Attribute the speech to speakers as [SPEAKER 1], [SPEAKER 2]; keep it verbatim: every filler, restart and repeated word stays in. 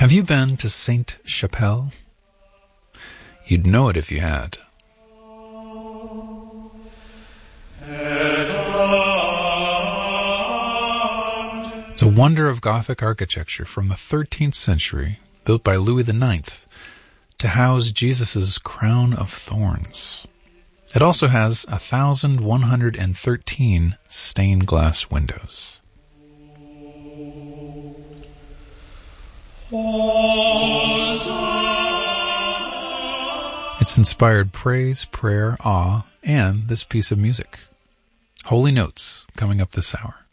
[SPEAKER 1] Have you been to Sainte-Chapelle? You'd know it if you had. It's a wonder of Gothic architecture from the thirteenth century, built by Louis the Ninth, to house Jesus' crown of thorns. It also has one thousand one hundred thirteen stained glass windows. It's inspired praise, prayer, awe, and this piece of music. Holy Notes, coming up this hour.